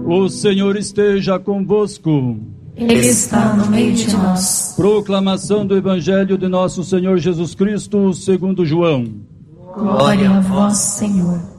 O Senhor esteja convosco. Ele está no meio de nós. Proclamação do Evangelho de nosso Senhor Jesus Cristo, segundo João. Glória a vós, Senhor.